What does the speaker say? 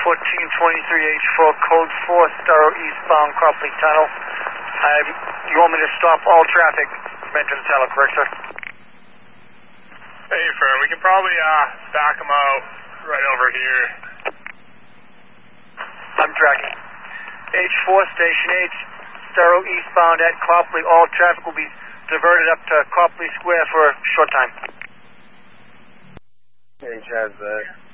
1423H4, code 4, Staro eastbound, Copley Tunnel. You want me to stop all traffic? Mention the tunnel, correct, sir? Hey, firm, we can probably back them out right over here. I'm tracking. H4, Station H, Staro eastbound at Copley. All traffic will be diverted up to Copley Square for a short time. H has that.